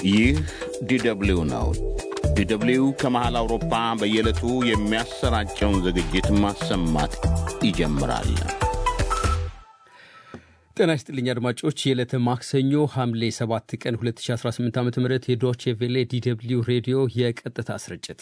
ይህ ዲደብሊው ነው። ዲደብሊው ከመሃል አውሮፓ በየዕለቱ የሚያሰራጨውን ዝግጅት ማሰማት ይጀምራል። ጤና ይስጥልኝ አድማጮች፣ የዕለተ ማክሰኞ ሐምሌ 7 ቀን 2018 ዓ.ም የዶቼ ቬለ ዲደብሊው ሬዲዮ የቀጥታ ስርጭት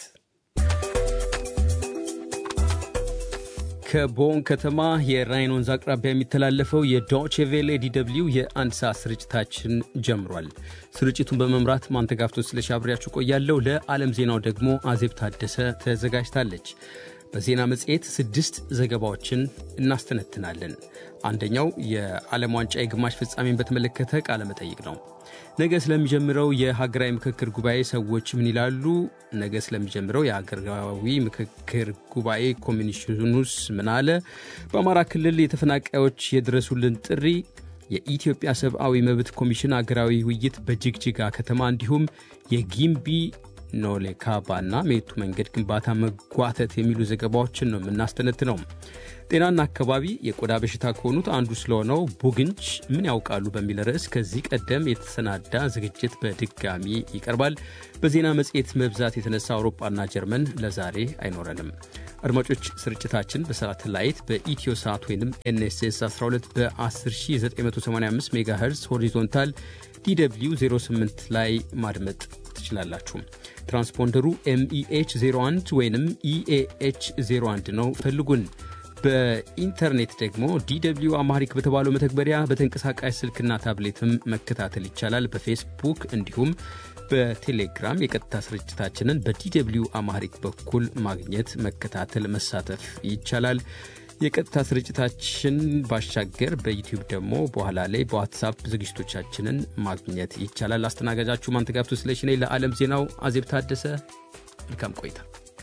ከቦን ከተማ የራይን ወንዝ አቅራቢያ የሚተላለፈው የዶቼ ቬለ ዲደብሊው የአንድ ሰዓት ስርጭታችን ጀምሯል። ስርጭቱን በመምራት ማንተጋፍቶ ስለሻብሪያችሁ ቆያለሁ። ለዓለም ዜናው ደግሞ አዜብ ታደሰ ተዘጋጅታለች። በዜና መጽሔት 6 ዘገባዎችን እናስተነትናለን። አንደኛው የዓለም ዋንጫ የግማሽ ፍጻሜን በተመለከተ ቃለ መጠይቅ ነው። ነገ ስለሚጀምረው የሀገራዊ ምክክር ጉባኤ ሰዎች ምን ይላሉ? ነገ ስለሚጀምረው የሀገራዊ ምክክር ጉባኤ ኮሚሽኑስ ምን አለ? በአማራ ክልል የተፈናቃዮች የድረሱልን ጥሪ፣ የኢትዮጵያ ሰብአዊ መብት ኮሚሽን ሀገራዊ ውይይት በጅግጅጋ ከተማ፣ እንዲሁም የጊምቢ ኖሌካባና ሜቱ መንገድ ግንባታ መጓተት የሚሉ ዘገባዎችን ነው የምናስተነትነው። ጤናና አካባቢ የቆዳ በሽታ ከሆኑት አንዱ ስለሆነው ቡግንጅ ምን ያውቃሉ በሚል ርዕስ ከዚህ ቀደም የተሰናዳ ዝግጅት በድጋሚ ይቀርባል። በዜና መጽሔት መብዛት የተነሳ አውሮፓና ጀርመን ለዛሬ አይኖረንም። አድማጮች፣ ስርጭታችን በሳተላይት በኢትዮ ሳት ወይም ኤንኤስኤስ 12 በ10985 ሜጋሄርዝ ሆሪዞንታል ዲደብሊው 08 ላይ ማድመጥ ትችላላችሁ። ትራንስፖንደሩ ኤምኢኤች 01 ወይንም ኢኤኤች 01 ነው። ፈልጉን። በኢንተርኔት ደግሞ ዲደብሊው አማሪክ በተባለው መተግበሪያ በተንቀሳቃሽ ስልክና ታብሌትም መከታተል ይቻላል። በፌስቡክ እንዲሁም በቴሌግራም የቀጥታ ስርጭታችንን በዲደብሊው አማሪክ በኩል ማግኘት፣ መከታተል፣ መሳተፍ ይቻላል። የቀጥታ ስርጭታችን ባሻገር በዩቲዩብ ደግሞ በኋላ ላይ በዋትስአፕ ዝግጅቶቻችንን ማግኘት ይቻላል። አስተናጋጃችሁ ማንተጋፍቶ ስለሽኔ። ለዓለም ዜናው አዜብ ታደሰ። መልካም ቆይታ።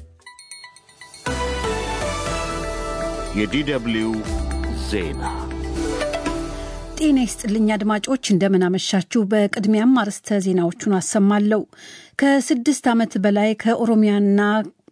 የዲደብሊው ዜና። ጤና ይስጥልኝ አድማጮች፣ እንደምን አመሻችሁ። በቅድሚያም አርዕስተ ዜናዎቹን አሰማለሁ። ከ6 ዓመት በላይ ከኦሮሚያና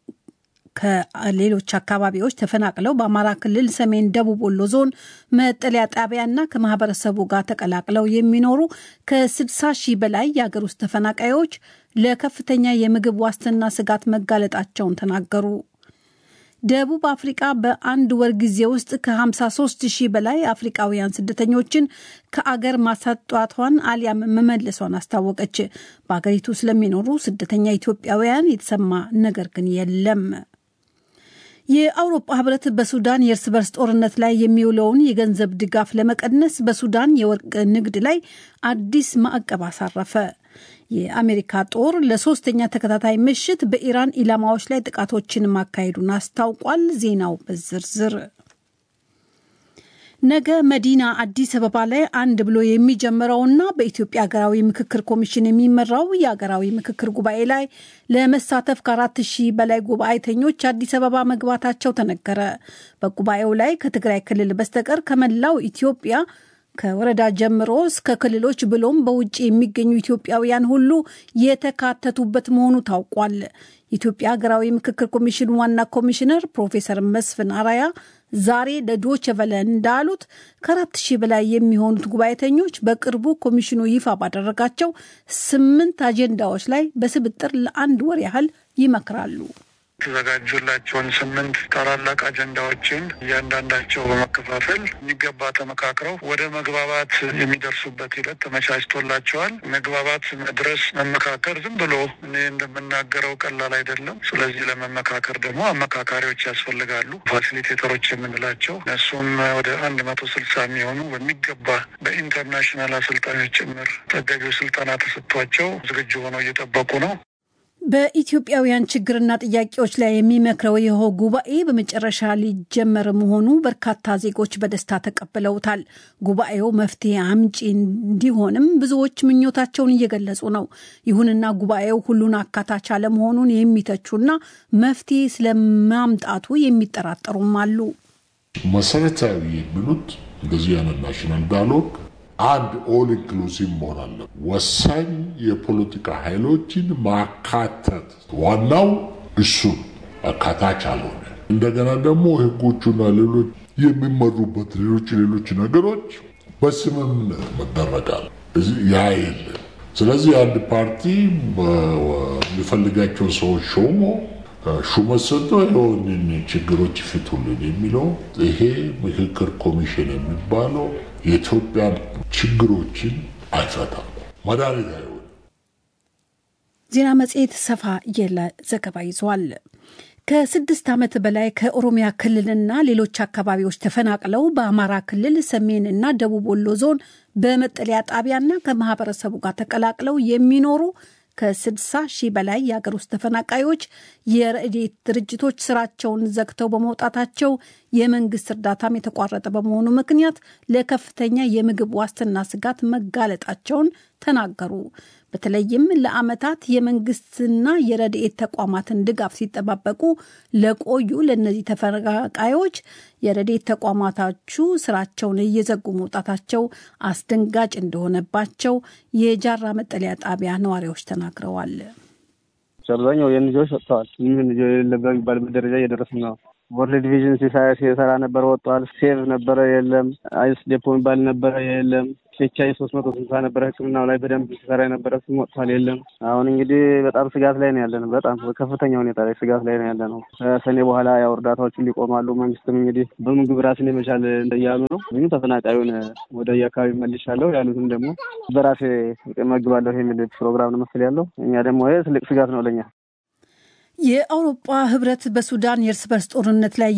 ከሌሎች አካባቢዎች ተፈናቅለው በአማራ ክልል ሰሜን ደቡብ ወሎ ዞን መጠለያ ጣቢያና ከማህበረሰቡ ጋር ተቀላቅለው የሚኖሩ ከ60 ሺህ በላይ የሀገር ውስጥ ተፈናቃዮች ለከፍተኛ የምግብ ዋስትና ስጋት መጋለጣቸውን ተናገሩ። ደቡብ አፍሪካ በአንድ ወር ጊዜ ውስጥ ከ53 ሺህ በላይ አፍሪካውያን ስደተኞችን ከአገር ማሳጧቷን አሊያም መመለሷን አስታወቀች። በአገሪቱ ስለሚኖሩ ስደተኛ ኢትዮጵያውያን የተሰማ ነገር ግን የለም። የአውሮፓ ህብረት በሱዳን የእርስ በርስ ጦርነት ላይ የሚውለውን የገንዘብ ድጋፍ ለመቀነስ በሱዳን የወርቅ ንግድ ላይ አዲስ ማዕቀብ አሳረፈ። የአሜሪካ ጦር ለሶስተኛ ተከታታይ ምሽት በኢራን ኢላማዎች ላይ ጥቃቶችን ማካሄዱን አስታውቋል። ዜናው በዝርዝር። ነገ መዲና አዲስ አበባ ላይ አንድ ብሎ የሚጀምረውና በኢትዮጵያ ሀገራዊ ምክክር ኮሚሽን የሚመራው የሀገራዊ ምክክር ጉባኤ ላይ ለመሳተፍ ከ4000 በላይ ጉባኤተኞች አዲስ አበባ መግባታቸው ተነገረ። በጉባኤው ላይ ከትግራይ ክልል በስተቀር ከመላው ኢትዮጵያ ከወረዳ ጀምሮ እስከ ክልሎች ብሎም በውጭ የሚገኙ ኢትዮጵያውያን ሁሉ የተካተቱበት መሆኑ ታውቋል። የኢትዮጵያ ሀገራዊ ምክክር ኮሚሽን ዋና ኮሚሽነር ፕሮፌሰር መስፍን አራያ ዛሬ ለዶቼ ቬለ እንዳሉት ከ4000 በላይ የሚሆኑት ጉባኤተኞች በቅርቡ ኮሚሽኑ ይፋ ባደረጋቸው 8 አጀንዳዎች ላይ በስብጥር ለአንድ ወር ያህል ይመክራሉ። የተዘጋጁላቸውን 8 ታላላቅ አጀንዳዎችን እያንዳንዳቸው በመከፋፈል የሚገባ ተመካክረው ወደ መግባባት የሚደርሱበት ሂደት ተመቻችቶላቸዋል። መግባባት መድረስ፣ መመካከር ዝም ብሎ እኔ እንደምናገረው ቀላል አይደለም። ስለዚህ ለመመካከር ደግሞ አመካካሪዎች ያስፈልጋሉ፣ ፋሲሊቴተሮች የምንላቸው። እነሱም ወደ 160 የሚሆኑ በሚገባ በኢንተርናሽናል አሰልጣኞች ጭምር ተገቢው ስልጠና ተሰጥቷቸው ዝግጁ ሆነው እየጠበቁ ነው። በኢትዮጵያውያን ችግርና ጥያቄዎች ላይ የሚመክረው ይኸው ጉባኤ በመጨረሻ ሊጀመር መሆኑ በርካታ ዜጎች በደስታ ተቀብለውታል። ጉባኤው መፍትሄ አምጪ እንዲሆንም ብዙዎች ምኞታቸውን እየገለጹ ነው። ይሁንና ጉባኤው ሁሉን አካታች አለመሆኑን የሚተቹና መፍትሄ ስለማምጣቱ የሚጠራጠሩም አሉ። መሰረታዊ የሚሉት እንደዚህ አይነት ናሽናል ዳያሎግ አንድ ኦል ኢንክሉሲቭ መሆን አለ። ወሳኝ የፖለቲካ ኃይሎችን ማካተት ዋናው እሱ አካታች አልሆነ። እንደገና ደግሞ ህጎቹና ሌሎች የሚመሩበት ሌሎች ነገሮች በስምምነት መደረጋል። ያ የለም። ስለዚህ አንድ ፓርቲ የሚፈልጋቸውን ሰዎች ሾሞ ሹመት ሰጥቶ የሆንን ችግሮች ይፍቱልን የሚለው ይሄ ምክክር ኮሚሽን የሚባለው የኢትዮጵያ ችግሮችን አይፈታም፣ መድኃኒት አይሆንም። ዜና መጽሔት ሰፋ ያለ ዘገባ ይዟል። ከ6 ዓመት በላይ ከኦሮሚያ ክልልና ሌሎች አካባቢዎች ተፈናቅለው በአማራ ክልል ሰሜንና ደቡብ ወሎ ዞን በመጠለያ ጣቢያና ከማህበረሰቡ ጋር ተቀላቅለው የሚኖሩ ከ60 ሺህ በላይ የሀገር ውስጥ ተፈናቃዮች የረድኤት ድርጅቶች ስራቸውን ዘግተው በመውጣታቸው የመንግስት እርዳታም የተቋረጠ በመሆኑ ምክንያት ለከፍተኛ የምግብ ዋስትና ስጋት መጋለጣቸውን ተናገሩ። በተለይም ለዓመታት የመንግስትና የረድኤት ተቋማትን ድጋፍ ሲጠባበቁ ለቆዩ ለነዚህ ተፈናቃዮች የረድኤት ተቋማታቹ ስራቸውን እየዘጉ መውጣታቸው አስደንጋጭ እንደሆነባቸው የጃራ መጠለያ ጣቢያ ነዋሪዎች ተናግረዋል። አብዛኛው የልጆች ወጥተዋል። ምን ለበባል ደረጃ እየደረስን ነው። ወርልድ ቪዥን ሲሰራ ነበር ወጥቷል። ሴቭ ነበረ የለም። አይስ ዴፖ የሚባል ነበረ የለም። ቼቻይ 360 ነበረ ሕክምናው ላይ በደንብ ሲሰራ የነበረ ስም ወጥቷል የለም። አሁን እንግዲህ በጣም ስጋት ላይ ነው ያለነው። በጣም ከፍተኛ ሁኔታ ላይ ስጋት ላይ ነው ያለነው። ከሰኔ በኋላ ያው እርዳታዎቹ ሊቆማሉ። መንግስትም እንግዲህ በምግብ ራስን የመቻል እንደያሉ ነው። ብዙ ተፈናቃዩን ወደ የአካባቢ መልሻለሁ ያሉትም ደግሞ በራሴ መግባለሁ የሚል ፕሮግራም ነው መሰል ያለው። እኛ ደግሞ ይሄ ትልቅ ስጋት ነው ለኛ። የአውሮፓ ህብረት በሱዳን የእርስ በርስ ጦርነት ላይ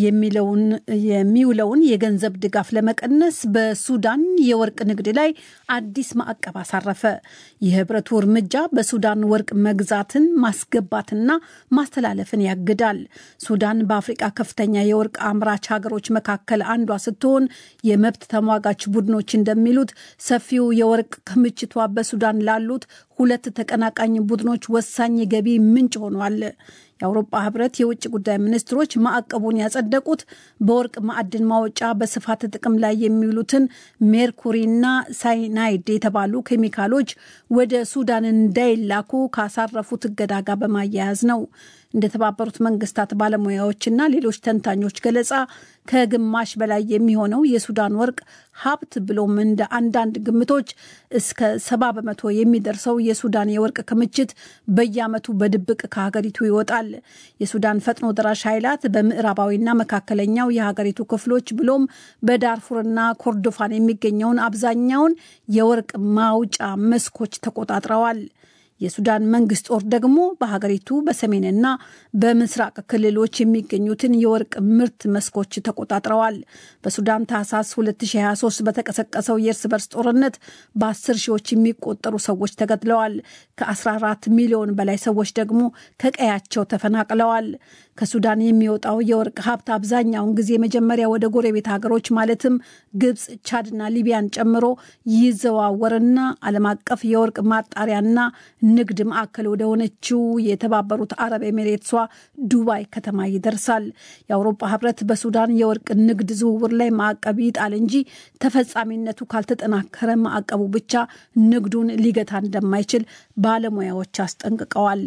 የሚውለውን የገንዘብ ድጋፍ ለመቀነስ በሱዳን የወርቅ ንግድ ላይ አዲስ ማዕቀብ አሳረፈ። የህብረቱ እርምጃ በሱዳን ወርቅ መግዛትን፣ ማስገባትና ማስተላለፍን ያግዳል። ሱዳን በአፍሪቃ ከፍተኛ የወርቅ አምራች ሀገሮች መካከል አንዷ ስትሆን የመብት ተሟጋች ቡድኖች እንደሚሉት ሰፊው የወርቅ ክምችቷ በሱዳን ላሉት ሁለት ተቀናቃኝ ቡድኖች ወሳኝ ገቢ ምንጭ ሆኗል። የአውሮፓ ህብረት የውጭ ጉዳይ ሚኒስትሮች ማዕቀቡን ያጸደቁት በወርቅ ማዕድን ማውጫ በስፋት ጥቅም ላይ የሚውሉትን ሜርኩሪና ሳይናይድ የተባሉ ኬሚካሎች ወደ ሱዳን እንዳይላኩ ካሳረፉት እገዳ ጋር በማያያዝ ነው። እንደተባበሩት መንግስታት ባለሙያዎችና ሌሎች ተንታኞች ገለጻ ከግማሽ በላይ የሚሆነው የሱዳን ወርቅ ሀብት ብሎም እንደ አንዳንድ ግምቶች እስከ 70% የሚደርሰው የሱዳን የወርቅ ክምችት በየዓመቱ በድብቅ ከሀገሪቱ ይወጣል። የሱዳን ፈጥኖ ደራሽ ኃይላት በምዕራባዊና መካከለኛው የሀገሪቱ ክፍሎች ብሎም በዳርፉርና ኮርዶፋን የሚገኘውን አብዛኛውን የወርቅ ማውጫ መስኮች ተቆጣጥረዋል። የሱዳን መንግስት ጦር ደግሞ በሀገሪቱ በሰሜንና በምስራቅ ክልሎች የሚገኙትን የወርቅ ምርት መስኮች ተቆጣጥረዋል። በሱዳን ታህሳስ 2023 በተቀሰቀሰው የእርስ በርስ ጦርነት በ10 ሺዎች የሚቆጠሩ ሰዎች ተገድለዋል። ከ14 ሚሊዮን በላይ ሰዎች ደግሞ ከቀያቸው ተፈናቅለዋል። ከሱዳን የሚወጣው የወርቅ ሀብት አብዛኛውን ጊዜ መጀመሪያ ወደ ጎረቤት ሀገሮች ማለትም ግብጽ፣ ቻድና ሊቢያን ጨምሮ ይዘዋወርና ዓለም አቀፍ የወርቅ ማጣሪያና ንግድ ማዕከል ወደ ሆነችው የተባበሩት አረብ ኤሚሬትሷ ዱባይ ከተማ ይደርሳል። የአውሮፓ ህብረት በሱዳን የወርቅ ንግድ ዝውውር ላይ ማዕቀብ ይጣል እንጂ ተፈጻሚነቱ ካልተጠናከረ ማዕቀቡ ብቻ ንግዱን ሊገታ እንደማይችል ባለሙያዎች አስጠንቅቀዋል።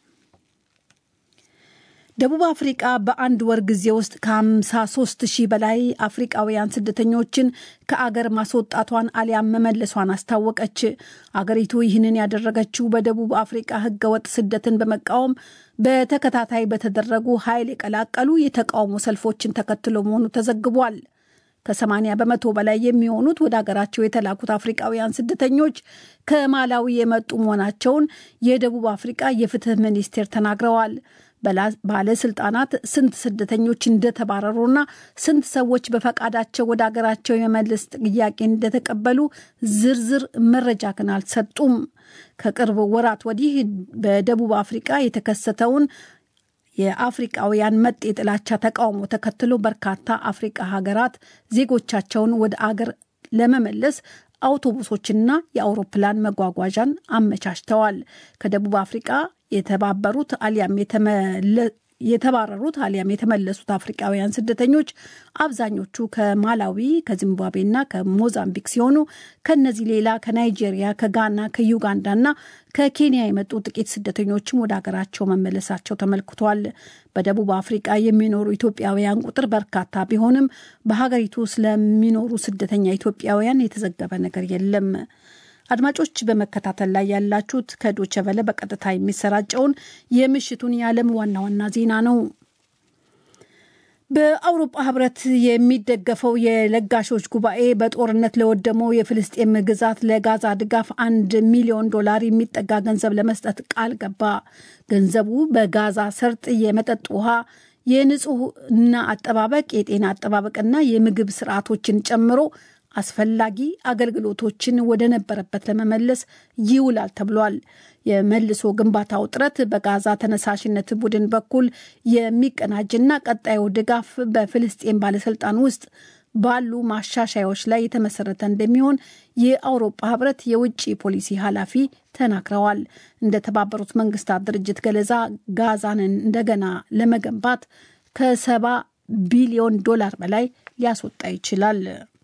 ደቡብ አፍሪቃ በአንድ ወር ጊዜ ውስጥ ከ53 ሺህ በላይ አፍሪቃውያን ስደተኞችን ከአገር ማስወጣቷን አሊያም መመለሷን አስታወቀች። አገሪቱ ይህንን ያደረገችው በደቡብ አፍሪቃ ህገወጥ ስደትን በመቃወም በተከታታይ በተደረጉ ኃይል የቀላቀሉ የተቃውሞ ሰልፎችን ተከትሎ መሆኑ ተዘግቧል። ከ80% በላይ የሚሆኑት ወደ ሀገራቸው የተላኩት አፍሪቃውያን ስደተኞች ከማላዊ የመጡ መሆናቸውን የደቡብ አፍሪቃ የፍትህ ሚኒስቴር ተናግረዋል። ባለስልጣናት ስንት ስደተኞች እንደተባረሩና ስንት ሰዎች በፈቃዳቸው ወደ ሀገራቸው የመለስ ጥያቄ እንደተቀበሉ ዝርዝር መረጃ ግን አልሰጡም። ከቅርብ ወራት ወዲህ በደቡብ አፍሪቃ የተከሰተውን የአፍሪቃውያን መጤ ጥላቻ ተቃውሞ ተከትሎ በርካታ አፍሪቃ ሀገራት ዜጎቻቸውን ወደ አገር ለመመለስ አውቶቡሶችና የአውሮፕላን መጓጓዣን አመቻችተዋል። ከደቡብ አፍሪቃ የተባረሩት አሊያም የተመለሱት አፍሪቃውያን ስደተኞች አብዛኞቹ ከማላዊ፣ ከዚምባብዌና ከሞዛምቢክ ሲሆኑ ከነዚህ ሌላ ከናይጄሪያ፣ ከጋና፣ ከዩጋንዳና ከኬንያ የመጡ ጥቂት ስደተኞችም ወደ ሀገራቸው መመለሳቸው ተመልክቷል። በደቡብ አፍሪቃ የሚኖሩ ኢትዮጵያውያን ቁጥር በርካታ ቢሆንም በሀገሪቱ ስለሚኖሩ ስደተኛ ኢትዮጵያውያን የተዘገበ ነገር የለም። አድማጮች በመከታተል ላይ ያላችሁት ከዶቼ ቬለ በቀጥታ የሚሰራጨውን የምሽቱን የዓለም ዋና ዋና ዜና ነው። በአውሮፓ ህብረት የሚደገፈው የለጋሾች ጉባኤ በጦርነት ለወደመው የፍልስጤም ግዛት ለጋዛ ድጋፍ $1 ሚሊዮን የሚጠጋ ገንዘብ ለመስጠት ቃል ገባ። ገንዘቡ በጋዛ ሰርጥ የመጠጥ ውሃ፣ የንጹህና አጠባበቅ፣ የጤና አጠባበቅና የምግብ ስርዓቶችን ጨምሮ አስፈላጊ አገልግሎቶችን ወደ ነበረበት ለመመለስ ይውላል ተብሏል። የመልሶ ግንባታው ጥረት በጋዛ ተነሳሽነት ቡድን በኩል የሚቀናጅና ቀጣዩ ድጋፍ በፍልስጤም ባለስልጣን ውስጥ ባሉ ማሻሻያዎች ላይ የተመሰረተ እንደሚሆን የአውሮፓ ህብረት የውጭ ፖሊሲ ኃላፊ ተናግረዋል። እንደ ተባበሩት መንግስታት ድርጅት ገለጻ ጋዛንን እንደገና ለመገንባት $70 ቢሊዮን በላይ ሊያስወጣ ይችላል።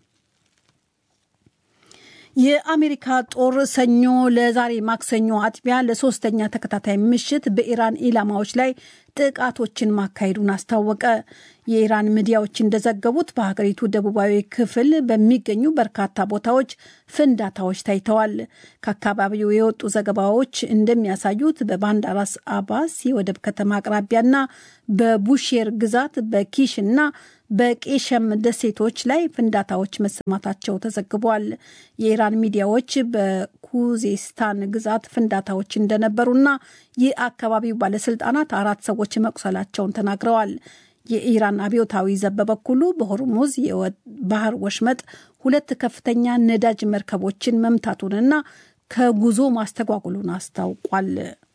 የአሜሪካ ጦር ሰኞ ለዛሬ ማክሰኞ አጥቢያ ለሶስተኛ ተከታታይ ምሽት በኢራን ኢላማዎች ላይ ጥቃቶችን ማካሄዱን አስታወቀ። የኢራን ሚዲያዎች እንደዘገቡት በሀገሪቱ ደቡባዊ ክፍል በሚገኙ በርካታ ቦታዎች ፍንዳታዎች ታይተዋል። ከአካባቢው የወጡ ዘገባዎች እንደሚያሳዩት በባንዳራስ አባስ የወደብ ከተማ አቅራቢያና በቡሼር ግዛት በኪሽና በቄሸም ደሴቶች ላይ ፍንዳታዎች መሰማታቸው ተዘግቧል። የኢራን ሚዲያዎች በኩዜስታን ግዛት ፍንዳታዎች እንደነበሩና የአካባቢው ባለስልጣናት 4 ሰዎች መቁሰላቸውን ተናግረዋል። የኢራን አብዮታዊ ዘብ በበኩሉ በሆርሙዝ የባህር ወሽመጥ 2 ከፍተኛ ነዳጅ መርከቦችን መምታቱንና ከጉዞ ማስተጓጉሉን አስታውቋል።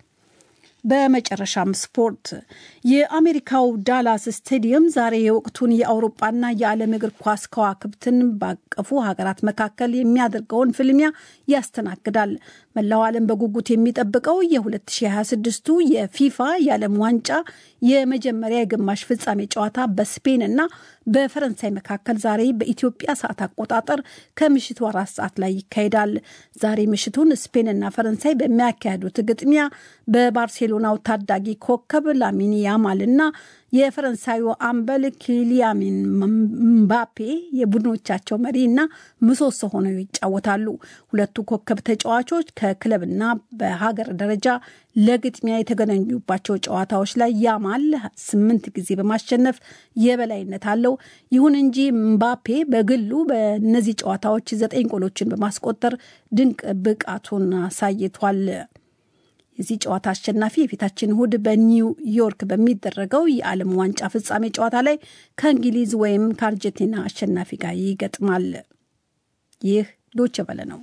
በመጨረሻም ስፖርት። የአሜሪካው ዳላስ ስቴዲየም ዛሬ የወቅቱን የአውሮፓና የዓለም እግር ኳስ ከዋክብትን ባቀፉ ሀገራት መካከል የሚያደርገውን ፍልሚያ ያስተናግዳል። መላው ዓለም በጉጉት የሚጠብቀው የ2026ቱ የፊፋ የዓለም ዋንጫ የመጀመሪያ የግማሽ ፍጻሜ ጨዋታ በስፔን እና በፈረንሳይ መካከል ዛሬ በኢትዮጵያ ሰዓት አቆጣጠር ከምሽቱ 4 ሰዓት ላይ ይካሄዳል። ዛሬ ምሽቱን ስፔንና ፈረንሳይ በሚያካሄዱት ግጥሚያ በባርሴሎናው ታዳጊ ኮከብ ላሚን ያማልና የፈረንሳዩ አምበል ኪሊያን ምባፔ የቡድኖቻቸው መሪና ምሰሶ ሆነው ይጫወታሉ። ሁለቱ ኮከብ ተጫዋቾች ከክለብና በሀገር ደረጃ ለግጥሚያ የተገናኙባቸው ጨዋታዎች ላይ ያማል 8 ጊዜ በማሸነፍ የበላይነት አለው። ይሁን እንጂ ምባፔ በግሉ በእነዚህ ጨዋታዎች 9 ጎሎችን በማስቆጠር ድንቅ ብቃቱን አሳይቷል። የዚህ ጨዋታ አሸናፊ የፊታችን እሁድ በኒውዮርክ በሚደረገው የዓለም ዋንጫ ፍጻሜ ጨዋታ ላይ ከእንግሊዝ ወይም ከአርጀንቲና አሸናፊ ጋር ይገጥማል። ይህ ዶቼ ቬለ ነው።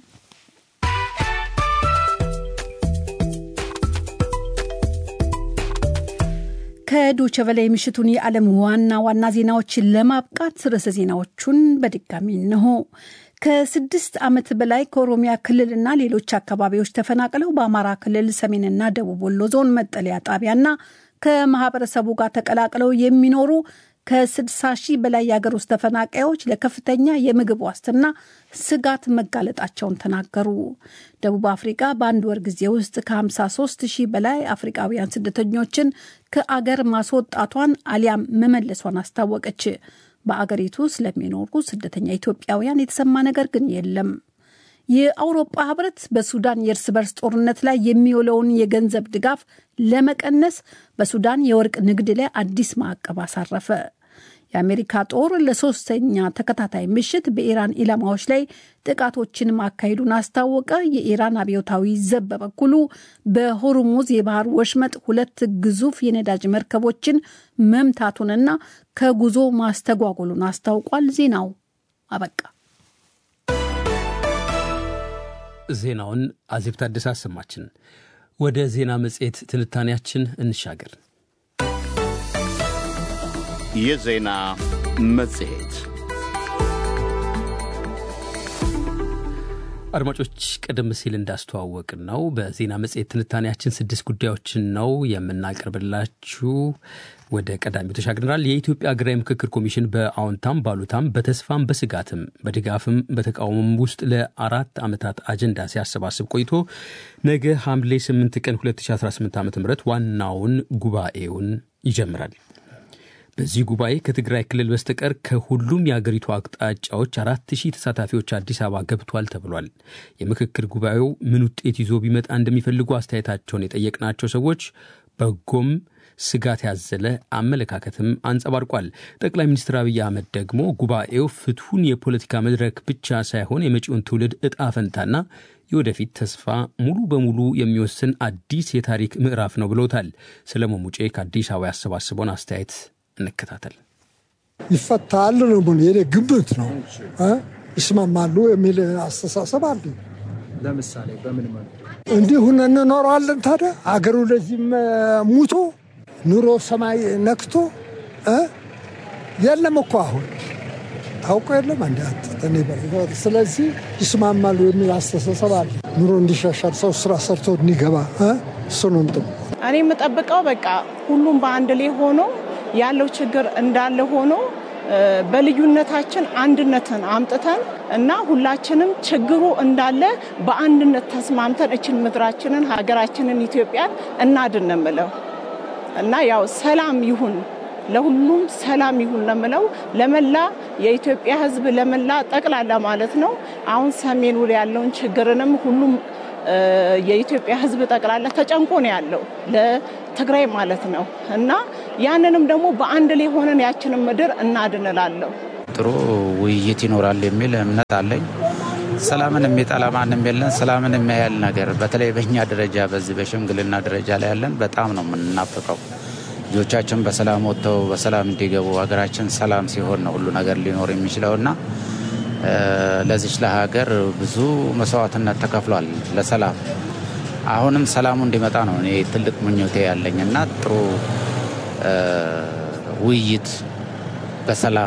ከዶቼ ቬለ የምሽቱን የዓለም ዋና ዋና ዜናዎችን ለማብቃት ርዕሰ ዜናዎቹን በድጋሚ ነው። ከ6 ዓመት በላይ ከኦሮሚያ ክልልና ሌሎች አካባቢዎች ተፈናቅለው በአማራ ክልል ሰሜንና ደቡብ ወሎ ዞን መጠለያ ጣቢያና ከማህበረሰቡ ጋር ተቀላቅለው የሚኖሩ ከ60 ሺህ በላይ የሀገር ውስጥ ተፈናቃዮች ለከፍተኛ የምግብ ዋስትና ስጋት መጋለጣቸውን ተናገሩ። ደቡብ አፍሪካ በአንድ ወር ጊዜ ውስጥ ከ53 ሺህ በላይ አፍሪካውያን ስደተኞችን ከአገር ማስወጣቷን አሊያም መመለሷን አስታወቀች። በአገሪቱ ስለሚኖሩ ስደተኛ ኢትዮጵያውያን የተሰማ ነገር ግን የለም። የአውሮፓ ህብረት በሱዳን የእርስ በርስ ጦርነት ላይ የሚውለውን የገንዘብ ድጋፍ ለመቀነስ በሱዳን የወርቅ ንግድ ላይ አዲስ ማዕቀብ አሳረፈ። የአሜሪካ ጦር ለሶስተኛ ተከታታይ ምሽት በኢራን ኢላማዎች ላይ ጥቃቶችን ማካሄዱን አስታወቀ። የኢራን አብዮታዊ ዘብ በበኩሉ በሆርሙዝ የባህር ወሽመጥ 2 ግዙፍ የነዳጅ መርከቦችን መምታቱንና ከጉዞ ማስተጓጎሉን አስታውቋል። ዜናው አበቃ። ዜናውን አዜብ ታደሰ አሰማችን። ወደ ዜና መጽሔት ትንታኔያችን እንሻገር። የዜና መጽሔት አድማጮች፣ ቀደም ሲል እንዳስተዋወቅ ነው በዜና መጽሔት ትንታኔያችን 6 ጉዳዮችን ነው የምናቀርብላችሁ። ወደ ቀዳሚው ተሻግረናል። የኢትዮጵያ ሀገራዊ ምክክር ኮሚሽን በአዎንታም ባሉታም በተስፋም በስጋትም በድጋፍም በተቃውሞም ውስጥ ለ4 ዓመታት አጀንዳ ሲያሰባስብ ቆይቶ ነገ ሐምሌ 8 ቀን 2018 ዓ.ም ዋናውን ጉባኤውን ይጀምራል። በዚህ ጉባኤ ከትግራይ ክልል በስተቀር ከሁሉም የአገሪቱ አቅጣጫዎች 4000 ተሳታፊዎች አዲስ አበባ ገብቷል ተብሏል። የምክክር ጉባኤው ምን ውጤት ይዞ ቢመጣ እንደሚፈልጉ አስተያየታቸውን የጠየቅናቸው ሰዎች በጎም ስጋት ያዘለ አመለካከትም አንጸባርቋል። ጠቅላይ ሚኒስትር አብይ አህመድ ደግሞ ጉባኤው ፍትሁን የፖለቲካ መድረክ ብቻ ሳይሆን የመጪውን ትውልድ ዕጣ ፈንታና የወደፊት ተስፋ ሙሉ በሙሉ የሚወስን አዲስ የታሪክ ምዕራፍ ነው ብለውታል። ሰለሞን ሙጬ ከአዲስ አበባ ያሰባሰበውን አስተያየት እንከታተል። ይፈታል ነው የኔ ግምት ነው። ይስማማሉ የሚል አስተሳሰብ አለ። ለምሳሌ በምን ማለት እንዲሁ እንኖራለን ታዲያ አገሩ ለዚህም ሙቶ ኑሮ ሰማይ ነክቶ የለም እኮ አሁን ታውቆ የለም አንዳተኔ በል ስለዚህ ይስማማሉ የሚል አስተሳሰብ አለ። ኑሮ እንዲሻሻል ሰው ስራ ሰርቶ እንዲገባ እሱንም እኔ የምጠብቀው በቃ ሁሉም በአንድ ላይ ሆኖ ያለው ችግር እንዳለ ሆኖ በልዩነታችን አንድነትን አምጥተን እና ሁላችንም ችግሩ እንዳለ በአንድነት ተስማምተን እችን ምድራችንን ሀገራችንን ኢትዮጵያን እናድነምለው እና ያው ሰላም ይሁን ለሁሉም ሰላም ይሁን ለምለው ለመላ የኢትዮጵያ ሕዝብ ለመላ ጠቅላላ ማለት ነው። አሁን ሰሜኑ ላይ ያለውን ችግርንም ሁሉም የኢትዮጵያ ሕዝብ ጠቅላላ ተጨንቆ ነው ያለው ለትግራይ ማለት ነው እና ያንንም ደግሞ በአንድ ላይ ሆነን ያችንን ምድር እናድንላለሁ። ጥሩ ውይይት ይኖራል የሚል እምነት አለኝ። ሰላምን የሚጠላ ማንም የለም። ሰላምን የሚያያል ነገር በተለይ በእኛ ደረጃ በዚህ በሽምግልና ደረጃ ላይ ያለን በጣም ነው የምንናፍቀው። ልጆቻችን በሰላም ወጥተው በሰላም እንዲገቡ ሀገራችን ሰላም ሲሆን ነው ሁሉ ነገር ሊኖር የሚችለውና ለዚህ ለሀገር ብዙ መስዋዕትነት ተከፍሏል ለሰላም። አሁንም ሰላሙ እንዲመጣ ነው እኔ ትልቅ ምኞቴ ያለኝና ጥሩ ውይይት በሰላም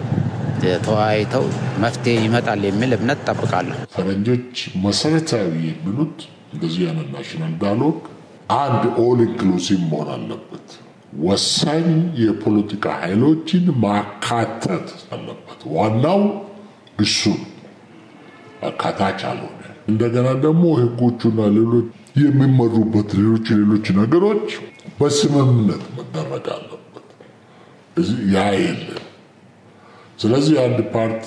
ተወያይተው መፍትሄ ይመጣል የሚል እምነት ጠብቃለሁ። ፈረንጆች መሰረታዊ የሚሉት እንደዚህ አይነት ናሽናል ዳያሎግ አንድ ኦል ኢንክሉሲቭ መሆን አለበት። ወሳኝ የፖለቲካ ኃይሎችን ማካተት አለበት። ዋናው እሱ አካታች አልሆነ። እንደገና ደግሞ ህጎቹና ሌሎች የሚመሩበት ሌሎች ነገሮች በስምምነት መደረግ አለበት። ያ የለም። ስለዚህ አንድ ፓርቲ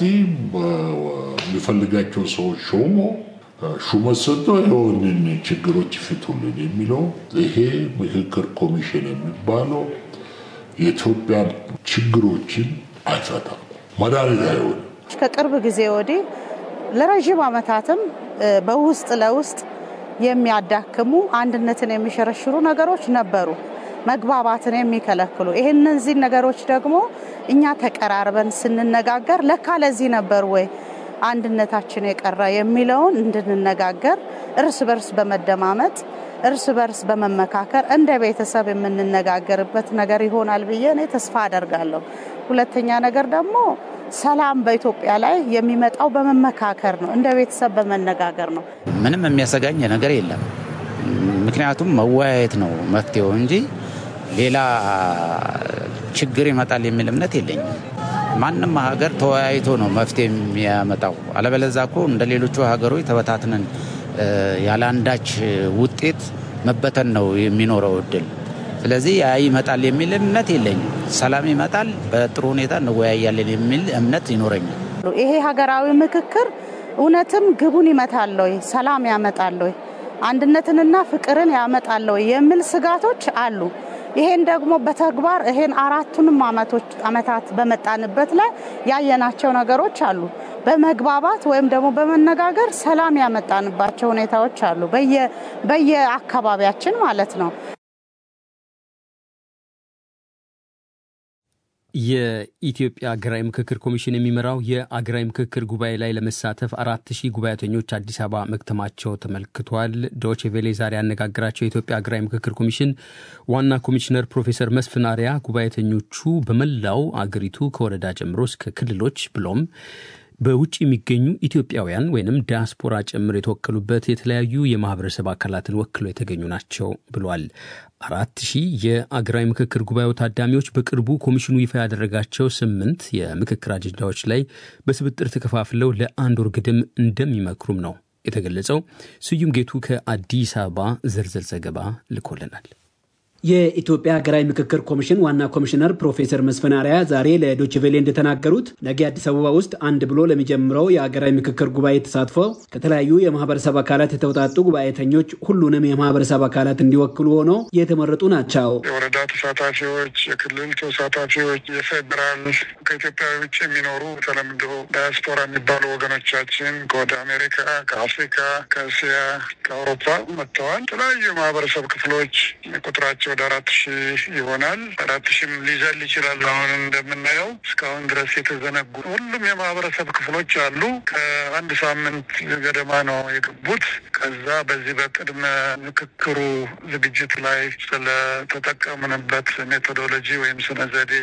የሚፈልጋቸው ሰዎች ሾሞ ሹመት ሰጥቶ የሆንን ችግሮች ይፍቱልን የሚለው ይሄ ምክክር ኮሚሽን የሚባለው የኢትዮጵያ ችግሮችን አይፈታም፣ መድኃኒት አይሆንም። ከቅርብ ጊዜ ወዲህ ለረጅም ዓመታትም በውስጥ ለውስጥ የሚያዳክሙ አንድነትን የሚሸረሽሩ ነገሮች ነበሩ፣ መግባባትን የሚከለክሉ። እነዚህ ነገሮች ደግሞ እኛ ተቀራርበን ስንነጋገር ለካ ለዚህ ነበር ወይ አንድነታችን የቀረ የሚለውን እንድንነጋገር እርስ በርስ በመደማመጥ እርስ በርስ በመመካከር እንደ ቤተሰብ የምንነጋገርበት ነገር ይሆናል ብዬ እኔ ተስፋ አደርጋለሁ። ሁለተኛ ነገር ደግሞ ሰላም በኢትዮጵያ ላይ የሚመጣው በመመካከር ነው፣ እንደ ቤተሰብ በመነጋገር ነው። ምንም የሚያሰጋኝ ነገር የለም። ምክንያቱም መወያየት ነው መፍትሄው እንጂ ሌላ ችግር ይመጣል የሚል እምነት የለኝም። ማንም ሀገር ተወያይቶ ነው መፍትሄ የሚያመጣው። አለበለዚያ እኮ እንደ ሌሎቹ ሀገሮች ተበታትነን ያላንዳች ውጤት መበተን ነው የሚኖረው እድል። ስለዚህ ያ ይመጣል የሚል እምነት የለኝም። ሰላም ይመጣል፣ በጥሩ ሁኔታ እንወያያለን የሚል እምነት ይኖረኛል። ይሄ ሀገራዊ ምክክር እውነትም ግቡን ይመታል ወይ፣ ሰላም ያመጣል ወይ፣ አንድነትንና ፍቅርን ያመጣል ወይ የሚል ስጋቶች አሉ። ይሄን ደግሞ በተግባር ይሄን አራቱንም አመታት በመጣንበት ላይ ያየናቸው ነገሮች አሉ። በመግባባት ወይም ደግሞ በመነጋገር ሰላም ያመጣንባቸው ሁኔታዎች አሉ በየአካባቢያችን ማለት ነው። የኢትዮጵያ አገራዊ ምክክር ኮሚሽን የሚመራው የአገራዊ ምክክር ጉባኤ ላይ ለመሳተፍ 4000 ጉባኤተኞች አዲስ አበባ መክተማቸው ተመልክቷል። ዶቼ ቬለ ዛሬ ያነጋገራቸው የኢትዮጵያ አገራዊ ምክክር ኮሚሽን ዋና ኮሚሽነር ፕሮፌሰር መስፍን አርአያ ጉባኤተኞቹ በመላው አገሪቱ ከወረዳ ጀምሮ እስከ ክልሎች ብሎም በውጭ የሚገኙ ኢትዮጵያውያን ወይንም ዲያስፖራ ጭምር የተወከሉበት የተለያዩ የማህበረሰብ አካላትን ወክለው የተገኙ ናቸው ብሏል። 4000 የአገራዊ ምክክር ጉባኤው ታዳሚዎች በቅርቡ ኮሚሽኑ ይፋ ያደረጋቸው 8 የምክክር አጀንዳዎች ላይ በስብጥር ተከፋፍለው ለአንድ ወር ግድም እንደሚመክሩም ነው የተገለጸው። ስዩም ጌቱ ከአዲስ አበባ ዝርዝር ዘገባ ልኮልናል። የኢትዮጵያ ሀገራዊ ምክክር ኮሚሽን ዋና ኮሚሽነር ፕሮፌሰር መስፍን አርአያ ዛሬ ለዶይቼ ቬለ እንደተናገሩት ነገ አዲስ አበባ ውስጥ አንድ ብሎ ለሚጀምረው የሀገራዊ ምክክር ጉባኤ ተሳትፎ ከተለያዩ የማህበረሰብ አካላት የተውጣጡ ጉባኤተኞች ሁሉንም የማህበረሰብ አካላት እንዲወክሉ ሆነው የተመረጡ ናቸው። የወረዳ ተሳታፊዎች፣ የክልል ተሳታፊዎች፣ የፌዴራል ከኢትዮጵያ ውጭ የሚኖሩ ተለምዶ ዳያስፖራ የሚባሉ ወገኖቻችን ከወደ አሜሪካ፣ ከአፍሪካ፣ ከእስያ፣ ከአውሮፓ መጥተዋል። የተለያዩ የማህበረሰብ ክፍሎች ቁጥራቸው ወደ 4,000 ይሆናል። 4,000 ሊዘል ይችላል። አሁን እንደምናየው እስካሁን ድረስ የተዘነጉ ሁሉም የማህበረሰብ ክፍሎች አሉ። ከአንድ ሳምንት ገደማ ነው የገቡት። ከዛ በዚህ በቅድመ ምክክሩ ዝግጅት ላይ ስለተጠቀምንበት ሜቶዶሎጂ ወይም ስነ ዘዴ፣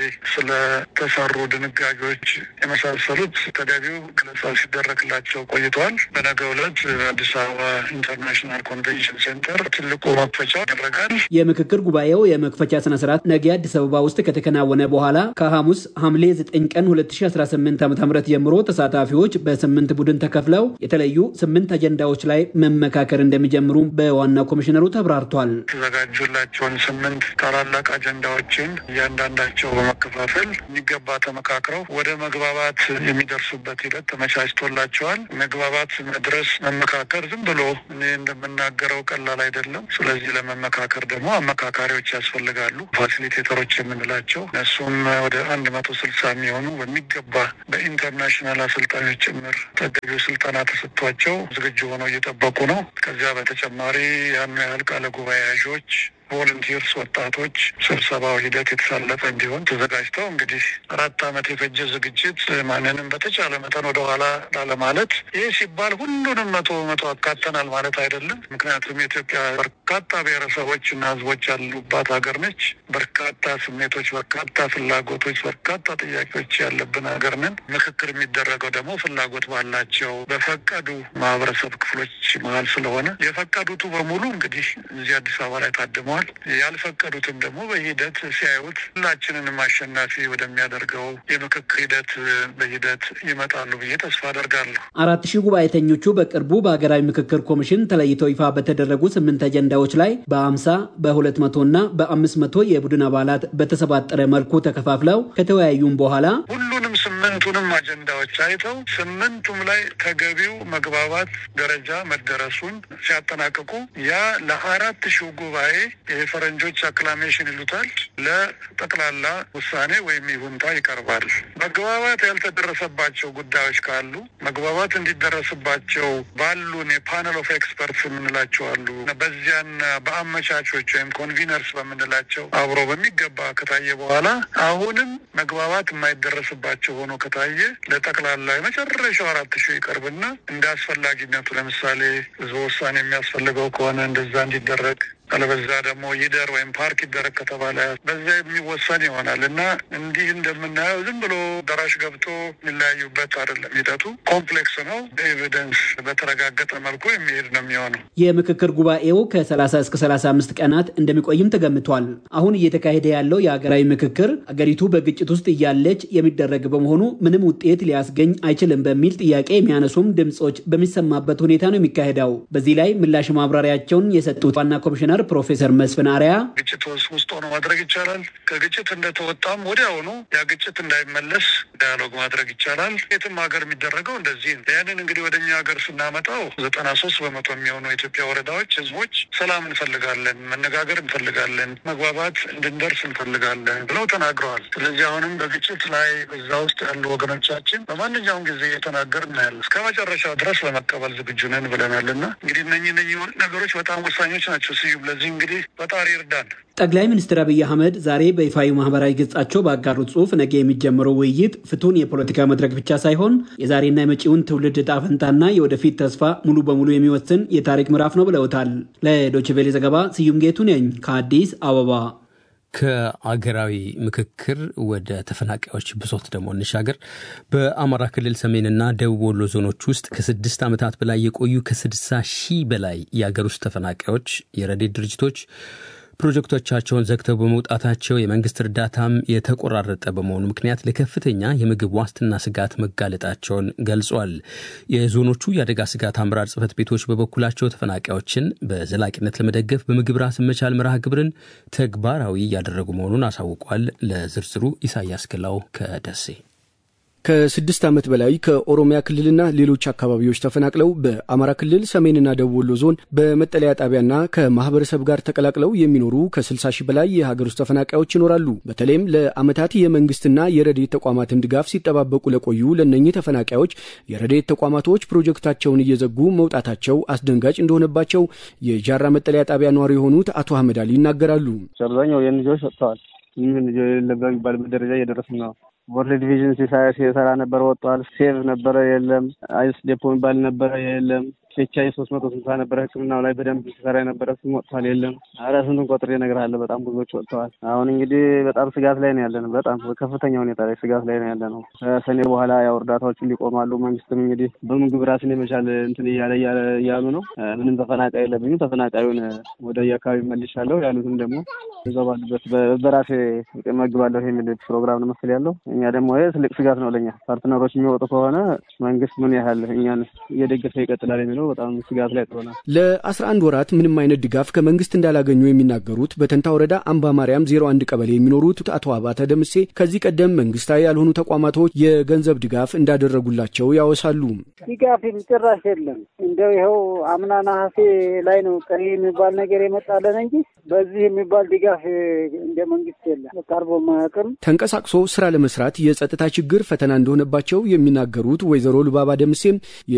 ስለተሰሩ ድንጋጌዎች የመሳሰሉት ተገቢው ገለጻ ሲደረግላቸው ቆይተዋል። በነገው ዕለት አዲስ አበባ ኢንተርናሽናል ኮንቬንሽን ሴንተር ትልቁ መክፈቻ ያደረጋል። የምክክር ጉባኤው የመክፈቻ ስነ ስርዓት ነገ አዲስ አበባ ውስጥ ከተከናወነ በኋላ ከሐሙስ ሐምሌ 9 ቀን 2018 ዓ.ም ጀምሮ ተሳታፊዎች በ8 ቡድን ተከፍለው የተለዩ 8 አጀንዳዎች ላይ መመካከር እንደሚጀምሩ በዋና ኮሚሽነሩ ተብራርቷል። የተዘጋጁላቸውን 8 ታላላቅ አጀንዳዎችን እያንዳንዳቸው በመከፋፈል የሚገባ ተመካክረው ወደ መግባባት የሚደርሱበት ሂደት ተመቻችቶላቸዋል። መግባባት መድረስ መመካከር ዝም ብሎ እኔ እንደምናገረው ቀላል አይደለም። ስለዚህ ለመመካከር ደግሞ አመካካሪዎች ያስፈልጋሉ። ፋሲሊቴተሮች የምንላቸው እነሱም ወደ 160 የሚሆኑ በሚገባ በኢንተርናሽናል አሰልጣኞች ጭምር ተገቢው ስልጠና ተሰጥቷቸው ዝግጁ ሆነው እየጠበቁ ነው። ከዚያ በተጨማሪ ያን ያህል ቃለ ጉባኤ ያዦች ቮለንቲርስ ወጣቶች ስብሰባው ሂደት የተሳለጠ እንዲሆን ተዘጋጅተው እንግዲህ 4 ዓመት የፈጀ ዝግጅት ማንንም በተቻለ መጠን ወደኋላ ላለማለት። ይህ ሲባል ሁሉንም 100% አካተናል ማለት አይደለም። ምክንያቱም የኢትዮጵያ በርካታ ብሔረሰቦች እና ሕዝቦች ያሉባት ሀገር ነች። በርካታ ስሜቶች፣ በርካታ ፍላጎቶች፣ በርካታ ጥያቄዎች ያለብን ሀገር ነን። ምክክር የሚደረገው ደግሞ ፍላጎት ባላቸው በፈቀዱ ማህበረሰብ ክፍሎች መሀል ስለሆነ የፈቀዱቱ በሙሉ እንግዲህ እዚህ አዲስ አበባ ላይ ታድመዋል። ያልፈቀዱትም ደግሞ በሂደት ሲያዩት ሁላችንንም አሸናፊ ወደሚያደርገው የምክክር ሂደት በሂደት ይመጣሉ ብዬ ተስፋ አደርጋለሁ። 4,000 ጉባኤተኞቹ በቅርቡ በሀገራዊ ምክክር ኮሚሽን ተለይተው ይፋ በተደረጉ 8 አጀንዳዎች ላይ በ50 በ200 እና በ500 የቡድን አባላት በተሰባጠረ መልኩ ተከፋፍለው ከተወያዩም በኋላ ሁሉንም 8ቱንም አጀንዳዎች አይተው 8ቱም ላይ ተገቢው መግባባት ደረጃ መደረሱን ሲያጠናቅቁ ያ ለ4,000 ጉባኤ የፈረንጆች አክላሜሽን ይሉታል ለጠቅላላ ውሳኔ ወይም ይሁንታ ይቀርባል። መግባባት ያልተደረሰባቸው ጉዳዮች ካሉ መግባባት እንዲደረስባቸው ባሉን የፓነል ኦፍ ኤክስፐርትስ የምንላቸው አሉ። በዚያን በአመቻቾች ወይም ኮንቪነርስ በምንላቸው አብሮ በሚገባ ከታየ በኋላ አሁንም መግባባት የማይደረስባቸው ሆኖ ከታየ ለጠቅላላ የመጨረሻው 4,000 ይቀርብና እንደ አስፈላጊነቱ ለምሳሌ ህዝበ ውሳኔ የሚያስፈልገው ከሆነ እንደዛ እንዲደረግ፣ አለበዛ ደግሞ ይደር ወይም ፓርክ ይደረግ ከተባለ በዚያ የሚወሰን ይሆናል እና እንዲህ እንደምናየው ዝም ብሎ ደራሽ ገብቶ የሚለያዩበት አይደለም። ሂደቱ ኮምፕሌክስ ነው። በኤቪደንስ በተረጋገጠ መልኩ የሚሄድ ነው የሚሆነው። የምክክር ጉባኤው ከ30 እስከ 35 ቀናት እንደሚቆይም ተገምቷል። አሁን እየተካሄደ ያለው የሀገራዊ ምክክር አገሪቱ በግጭት ውስጥ እያለች የሚደረግ በመሆኑ ምንም ውጤት ሊያስገኝ አይችልም በሚል ጥያቄ የሚያነሱም ድምጾች በሚሰማበት ሁኔታ ነው የሚካሄደው። በዚህ ላይ ምላሽ ማብራሪያቸውን የሰጡት ዋና ኮሚሽነር ፕሮፌሰር መስፍን አርአያ ግጭት ውስጥ ሆኖ ማድረግ ይቻላል። ከግጭት እንደተወጣም ወዲያውኑ ያ ግጭት እንዳይመለስ ዳያሎግ ማድረግ ይቻላል። የትም ሀገር የሚደረገው እንደዚህ ነው። ያንን እንግዲህ ወደኛ ሀገር ስናመጣው 93% የሚሆኑ የኢትዮጵያ ወረዳዎች፣ ህዝቦች ሰላም እንፈልጋለን፣ መነጋገር እንፈልጋለን፣ መግባባት እንድንደርስ እንፈልጋለን ብለው ተናግረዋል። ስለዚህ አሁንም በግጭት ላይ እዛ ውስጥ ያሉ ወገኖቻችን በማንኛውም ጊዜ እየተናገር እናያለን። እስከ መጨረሻው ድረስ ለመቀበል ዝግጁ ነን ብለናልና እንግዲህ እነኚህ ነገሮች በጣም ወሳኞች ናቸው። ስዩም ለዚህ እንግዲህ ፈጣሪ ይርዳን። ጠቅላይ ሚኒስትር አብይ አህመድ ዛሬ በይፋዊ ማህበራዊ ገጻቸው ባጋሩት ጽሑፍ ነገ የሚጀምረው ውይይት ፍቱን የፖለቲካ መድረክ ብቻ ሳይሆን የዛሬና የመጪውን ትውልድ ዕጣ ፈንታና የወደፊት ተስፋ ሙሉ በሙሉ የሚወስን የታሪክ ምዕራፍ ነው ብለውታል። ለዶይቼ ቬለ ዘገባ ስዩም ጌቱ ነኝ ከአዲስ አበባ። ከአገራዊ ምክክር ወደ ተፈናቃዮች ብሶት ደግሞ እንሻገር። በአማራ ክልል ሰሜንና ደቡብ ወሎ ዞኖች ውስጥ ከ6 ዓመታት በላይ የቆዩ ከ60 ሺህ በላይ የአገር ውስጥ ተፈናቃዮች የረድኤት ድርጅቶች ፕሮጀክቶቻቸውን ዘግተው በመውጣታቸው የመንግስት እርዳታም የተቆራረጠ በመሆኑ ምክንያት ለከፍተኛ የምግብ ዋስትና ስጋት መጋለጣቸውን ገልጿል። የዞኖቹ የአደጋ ስጋት አመራር ጽሕፈት ቤቶች በበኩላቸው ተፈናቃዮችን በዘላቂነት ለመደገፍ በምግብ ራስን መቻል መርሃ ግብርን ተግባራዊ እያደረጉ መሆኑን አሳውቋል። ለዝርዝሩ ኢሳያስ ገላው ከደሴ። ከ6 ዓመት በላይ ከኦሮሚያ ክልልና ሌሎች አካባቢዎች ተፈናቅለው በአማራ ክልል ሰሜንና ደቡብ ወሎ ዞን በመጠለያ ጣቢያና ከማህበረሰብ ጋር ተቀላቅለው የሚኖሩ ከ60 ሺህ በላይ የሀገር ውስጥ ተፈናቃዮች ይኖራሉ። በተለይም ለዓመታት የመንግስትና የረድኤት ተቋማትን ድጋፍ ሲጠባበቁ ለቆዩ ለነኚህ ተፈናቃዮች የረድኤት ተቋማቶች ፕሮጀክታቸውን እየዘጉ መውጣታቸው አስደንጋጭ እንደሆነባቸው የጃራ መጠለያ ጣቢያ ነዋሪ የሆኑት አቶ አህመድ አሊ ይናገራሉ። አብዛኛው የልጆች ወጥተዋል። ምን የሌለበት የሚባል ደረጃ እየደረስን ነው። ወርልድ ቪዥን ሲሰራ ነበር ወጥቷል። ሴቭ ነበረ የለም። አይስ ዴፖ የሚባል ነበረ የለም። ፌቻይ 360 ነበረ ሕክምናው ላይ በደንብ ሲሰራ የነበረ እሱም ወጥቷል የለም። ኧረ ስንቱን ቆጥሬ እነግርሃለሁ። በጣም ብዙዎች ወጥተዋል። አሁን እንግዲህ በጣም ስጋት ላይ ነው ያለነው። በጣም ከፍተኛ ሁኔታ ላይ ስጋት ላይ ነው ያለነው። ከሰኔ በኋላ ያው እርዳታዎችን ሊቆማሉ። መንግስትም እንግዲህ በምግብ ራስን የመቻል እንትን እያሉ ነው። ምንም ተፈናቃይ የለብኝም። ተፈናቃዩን ወደ የአካባቢ መልሻለሁ ያሉትም ደግሞ እዛው ባሉበት በራሴ መግባለሁ የሚል ፕሮግራም ነው መሰል ያለው። እኛ ደግሞ ይሄ ትልቅ ስጋት ነው ለኛ። ፓርትነሮች የሚወጡ ከሆነ መንግስት ምን ያህል እኛን እየደገፈ ይቀጥላል የሚለው በጣም ስጋት ላይ ጥሎናል። ለ11 ወራት ምንም አይነት ድጋፍ ከመንግስት እንዳላገኙ የሚናገሩት በተንታ ወረዳ አምባ ማርያም 01 ቀበሌ የሚኖሩት አቶ አባተ ደምሴ ከዚህ ቀደም መንግስታዊ ያልሆኑ ተቋማቶች የገንዘብ ድጋፍ እንዳደረጉላቸው ያወሳሉ። ድጋፍ ጭራሽ የለም። እንደው ይኸው አምና ነሐሴ ላይ ነው ቀሪ የሚባል ነገር የመጣለን እንጂ በዚህ የሚባል ድጋፍ እንደ መንግስት የለም። ቀርቦ ማያውቅም። ተንቀሳቅሶ ስራ ለመስራት የጸጥታ ችግር ፈተና እንደሆነባቸው የሚናገሩት ወይዘሮ ልባባ ደምሴም